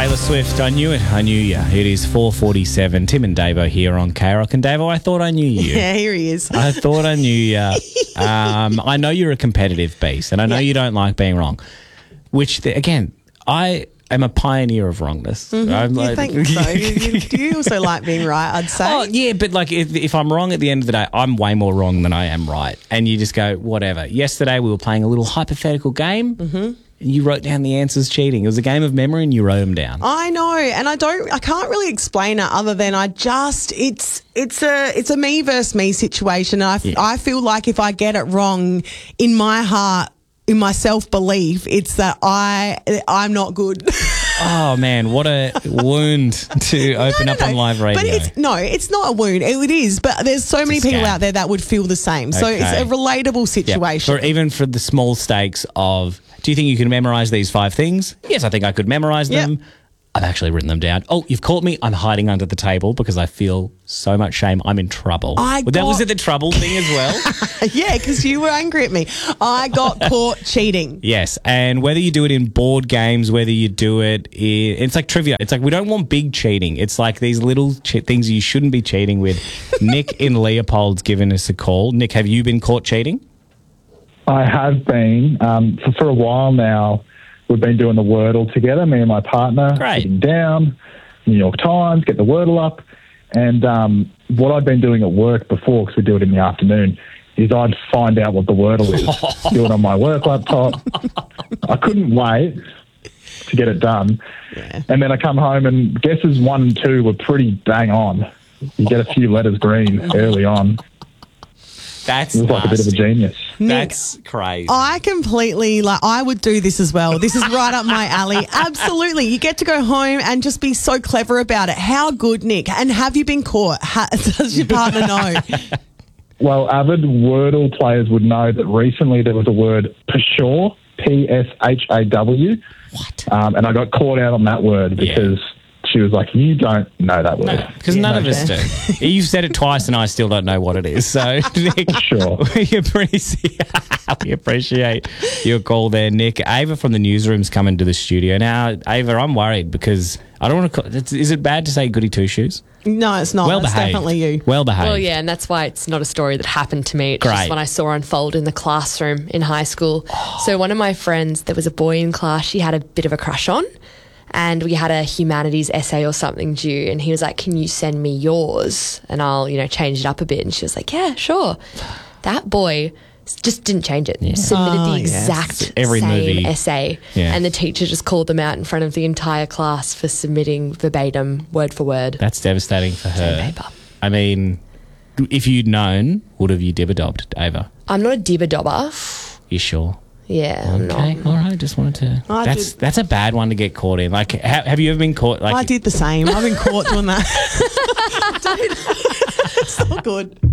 Taylor Swift, I knew it. I knew you. It is 4:47. Tim and Davo here on K-Rock. And Davo, I thought I knew you. Yeah, here he is. I thought I knew you. I know you're a competitive beast, and I know you don't like being wrong. Which, again, I am a pioneer of wrongness. Mm-hmm. I'm You think so? You also like being right, I'd say. Oh, yeah, but like if I'm wrong at the end of the day, I'm way more wrong than I am right. And you just go, whatever. Yesterday we were playing a little hypothetical game. Mm-hmm. You wrote down the answers cheating. It was a game of memory and you wrote them down. I know, and I can't really explain it other than it's a me versus me situation. I feel like if I get it wrong in my heart, in my self-belief, it's that I'm not good. Oh, man, what a wound to open up on live radio. But it's not a wound. It is, but there's so many people out there that would feel the same. So it's a relatable situation. Yeah. Even for the small stakes of, do you think you can memorise these 5 things? Yes, I think I could memorise them. I've actually written them down. Oh, you've caught me. I'm hiding under the table because I feel so much shame. I'm in trouble. Was it the trouble thing as well? Yeah, because you were angry at me. I got caught cheating. Yes, and whether you do it in board games, whether you do it it's like trivia. It's like we don't want big cheating. It's like these little things you shouldn't be cheating with. Nick in Leopold's given us a call. Nick, have you been caught cheating? I have been. For a while now, we've been doing the Wordle together, me and my partner. Great. Sitting down, New York Times, get the Wordle up. And what I'd been doing at work before, because we do it in the afternoon, is I'd find out what the Wordle is, do it on my work laptop. I couldn't wait to get it done. Yeah. And then I come home and guesses 1 and 2 were pretty bang on. You get a few letters green early on. That's it was like a bit of a genius. Nick, that's crazy. I completely, I would do this as well. This is right up my alley. Absolutely. You get to go home and just be so clever about it. How good, Nick? And have you been caught? Does your partner know? Well, avid Wordle players would know that recently there was a word Pshaw, P-S-H-A-W. What? And I got caught out on that word because she was like, you don't know that word. Because none of us do. You've said it twice and I still don't know what it is. So, Nick, sure. We appreciate your call there, Nick. Ava from the newsroom's coming to the studio. Now, Ava, I'm worried because I don't want to... Is it bad to say goody two-shoes? No, it's not. It's definitely you. Well behaved. Well, yeah, and that's why it's not a story that happened to me. It's just one I saw unfold in the classroom in high school. So one of my friends, there was a boy in class she had a bit of a crush on. And we had a humanities essay or something due, and he was like, can you send me yours? And I'll, change it up a bit. And she was like, yeah, sure. That boy just didn't change it. Yeah. Submitted the exact same essay. Yeah. And the teacher just called them out in front of the entire class for submitting verbatim, word for word. That's devastating for her. Same paper. I mean, if you'd known, would have you dibber-dobbed, Ava? I'm not a dibber-dobber. You sure? Yeah, I'm okay, not. all right. Just wanted to. That's a bad one to get caught in. Like, have you ever been caught? Like, I did the same. I've been caught doing that. Dude, it's not good.